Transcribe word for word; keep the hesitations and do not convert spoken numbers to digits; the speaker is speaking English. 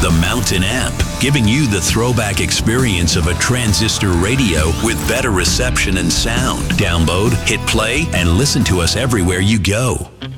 The Mountain Amp, giving you the throwback experience of a transistor radio with better reception and sound. Download, hit play, and listen to us everywhere you go.